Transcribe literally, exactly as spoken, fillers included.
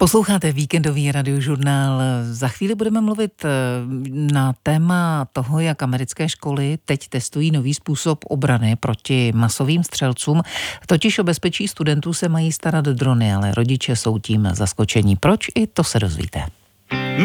Posloucháte víkendový radiožurnál. Za chvíli budeme mluvit na téma toho, jak americké školy teď testují nový způsob obrany proti masovým střelcům. Totiž o bezpečí studentů se mají starat drony, ale rodiče jsou tím zaskočení. Proč? I to se dozvíte.